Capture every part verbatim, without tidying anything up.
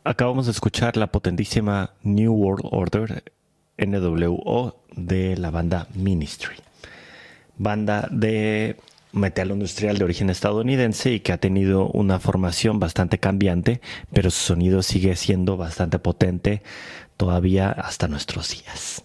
Acabamos de escuchar la potentísima New World Order, N W O, de la banda Ministry. Banda de metal industrial de origen estadounidense y que ha tenido una formación bastante cambiante, pero su sonido sigue siendo bastante potente todavía hasta nuestros días.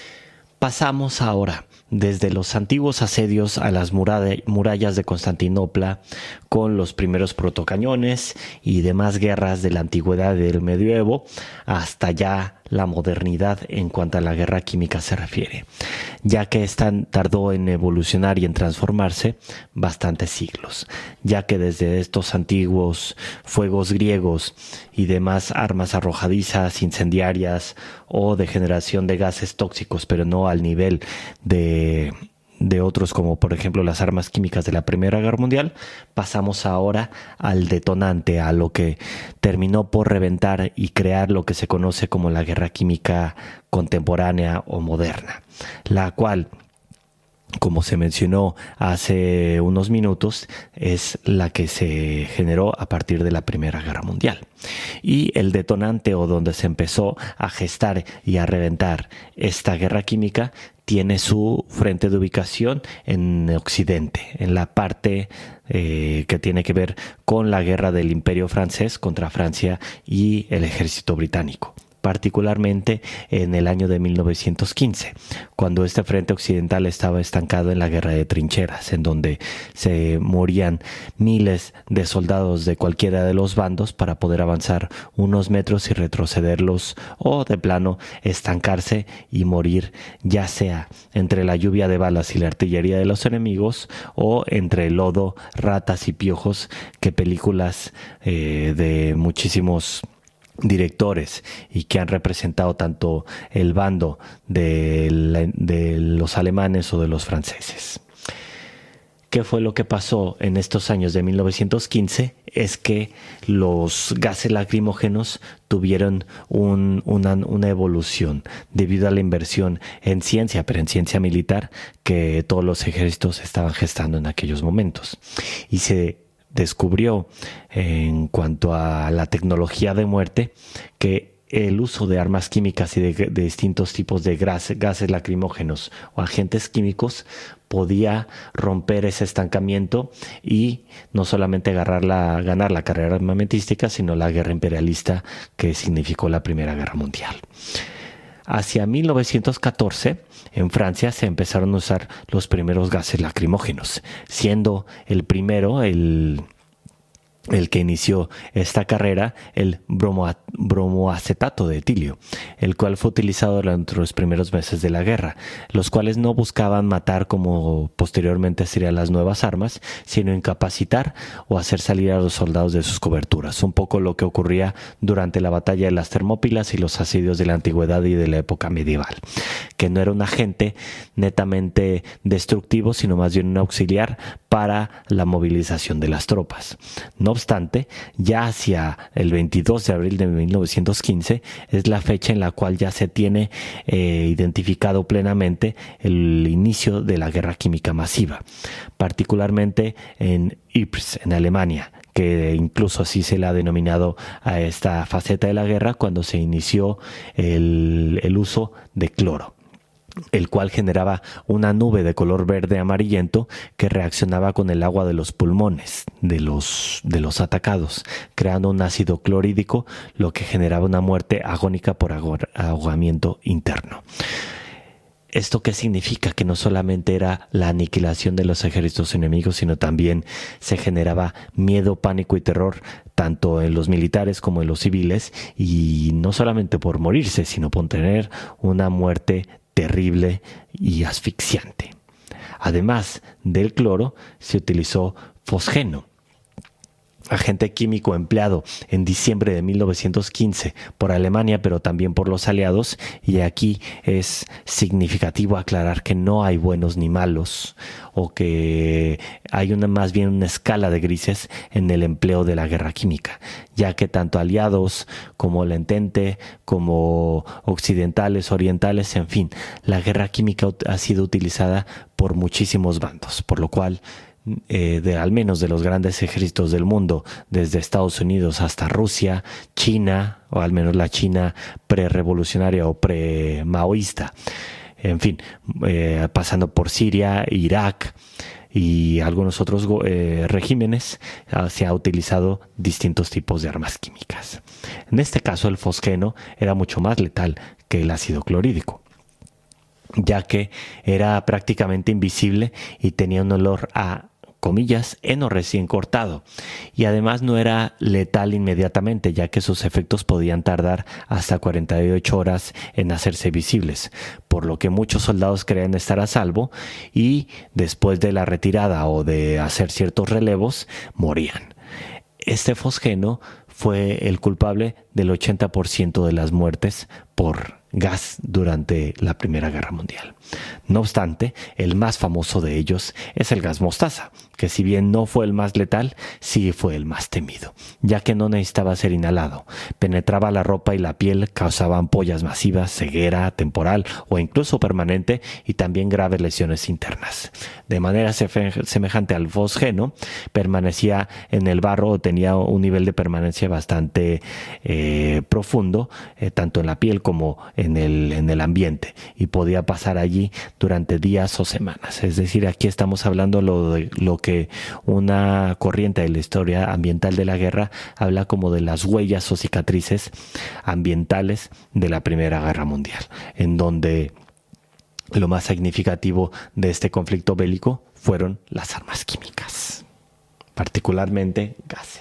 Pasamos ahora desde los antiguos asedios a las murallas de Constantinopla, con los primeros protocañones y demás guerras de la antigüedad y del medioevo, hasta ya la modernidad en cuanto a la guerra química se refiere, ya que esta tardó en evolucionar y en transformarse bastantes siglos, ya que desde estos antiguos fuegos griegos y demás armas arrojadizas, incendiarias o de generación de gases tóxicos, pero no al nivel de... de otros, como por ejemplo las armas químicas de la Primera Guerra Mundial, pasamos ahora al detonante, a lo que terminó por reventar y crear lo que se conoce como la guerra química contemporánea o moderna, la cual, como se mencionó hace unos minutos, es la que se generó a partir de la Primera Guerra Mundial. Y el detonante, o donde se empezó a gestar y a reventar esta guerra química, tiene su frente de ubicación en Occidente, en la parte eh, que tiene que ver con la guerra del Imperio francés contra Francia y el ejército británico, particularmente en el año de mil novecientos quince, cuando este frente occidental estaba estancado en la guerra de trincheras, en donde se morían miles de soldados de cualquiera de los bandos para poder avanzar unos metros y retrocederlos, o de plano estancarse y morir, ya sea entre la lluvia de balas y la artillería de los enemigos, o entre el lodo, ratas y piojos que películas eh, de muchísimos directores y que han representado tanto el bando de, la, de los alemanes o de los franceses. ¿Qué fue lo que pasó en estos años de mil novecientos quince? Es que los gases lacrimógenos tuvieron un, una, una evolución debido a la inversión en ciencia, pero en ciencia militar, que todos los ejércitos estaban gestando en aquellos momentos. Y se descubrió, en cuanto a la tecnología de muerte, que el uso de armas químicas y de, de distintos tipos de gas, gases lacrimógenos o agentes químicos podía romper ese estancamiento y no solamente agarrar la, ganar la carrera armamentística, sino la guerra imperialista que significó la Primera Guerra Mundial. Hacia mil novecientos catorce, en Francia se empezaron a usar los primeros gases lacrimógenos, siendo el primero, el, el que inició esta carrera, el bromo, bromoacetato de etilio, el cual fue utilizado durante los primeros meses de la guerra, los cuales no buscaban matar como posteriormente serían las nuevas armas, sino incapacitar o hacer salir a los soldados de sus coberturas, un poco lo que ocurría durante la batalla de las Termópilas y los asedios de la antigüedad y de la época medieval, que no era un agente netamente destructivo, sino más bien un auxiliar para la movilización de las tropas. No obstante, ya hacia el veintidós de abril de mil novecientos quince es la fecha en la cual ya se tiene eh, identificado plenamente el inicio de la guerra química masiva, particularmente en Ypres, en Alemania, que incluso así se le ha denominado a esta faceta de la guerra cuando se inició el, el uso de cloro, el cual generaba una nube de color verde amarillento que reaccionaba con el agua de los pulmones de los, de los atacados, creando un ácido clorhídrico, lo que generaba una muerte agónica por ahogamiento interno. ¿Esto qué significa? Que no solamente era la aniquilación de los ejércitos enemigos, sino también se generaba miedo, pánico y terror tanto en los militares como en los civiles, y no solamente por morirse, sino por tener una muerte terrible y asfixiante. Además del cloro, se utilizó fosgeno, agente químico empleado en diciembre de mil novecientos quince por Alemania, pero también por los aliados, y aquí es significativo aclarar que no hay buenos ni malos, o que hay una más bien una escala de grises en el empleo de la guerra química, ya que tanto aliados como la Entente, como occidentales, orientales, en fin, la guerra química ha sido utilizada por muchísimos bandos, por lo cual eh, de al menos de los grandes ejércitos del mundo, desde Estados Unidos hasta Rusia, China, o al menos la China prerevolucionaria o pre-maoísta, en fin, eh, pasando por Siria, Irak y algunos otros eh, regímenes, uh, se ha utilizado distintos tipos de armas químicas. En este caso, el fosgeno era mucho más letal que el ácido clorhídrico, ya que era prácticamente invisible y tenía un olor a, comillas, heno recién cortado, y además no era letal inmediatamente, ya que sus efectos podían tardar hasta cuarenta y ocho horas en hacerse visibles, por lo que muchos soldados creían estar a salvo y después de la retirada o de hacer ciertos relevos, morían. Este fosgeno fue el culpable del ochenta por ciento de las muertes por gas durante la Primera Guerra Mundial. No obstante, el más famoso de ellos es el gas mostaza, que si bien no fue el más letal, sí fue el más temido, ya que no necesitaba ser inhalado. Penetraba la ropa y la piel, causaba ampollas masivas, ceguera temporal o incluso permanente y también graves lesiones internas. De manera semejante al fosgeno, permanecía en el barro o tenía un nivel de permanencia bastante eh, profundo, eh, tanto en la piel como en el, en el ambiente, y podía pasar allí durante días o semanas. Es decir, aquí estamos hablando lo de lo que una corriente de la historia ambiental de la guerra habla como de las huellas o cicatrices ambientales de la Primera Guerra Mundial, en donde lo más significativo de este conflicto bélico fueron las armas químicas, particularmente gases.